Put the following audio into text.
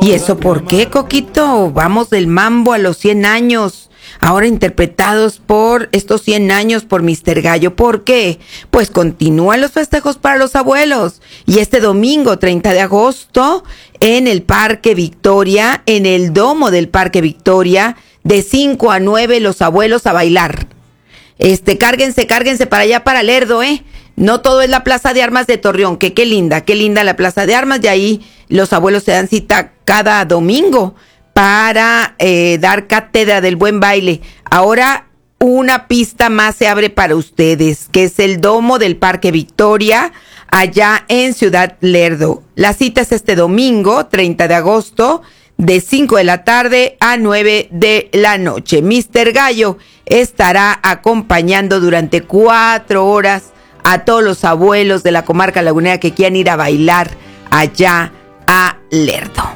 ¿Y eso por qué, Coquito? Vamos del mambo a los 100 años. Ahora interpretados por estos 100 años por Mr. Gallo. ¿Por qué? Pues continúan los festejos para los abuelos. Y este domingo, 30 de agosto, en el Parque Victoria, en el domo del Parque Victoria, de 5 a 9, los abuelos a bailar. Cárguense para allá, para Lerdo, ¿eh? No todo es la Plaza de Armas de Torreón, que qué linda la Plaza de Armas, y ahí los abuelos se dan cita cada domingo para dar cátedra del buen baile. Ahora una pista más se abre para ustedes, que es el domo del Parque Victoria, allá en Ciudad Lerdo. La cita es este domingo, 30 de agosto, de 5 de la tarde a 9 de la noche. Mr. Gallo estará acompañando durante 4 horas a todos los abuelos de la comarca lagunera que quieran ir a bailar allá a Lerdo.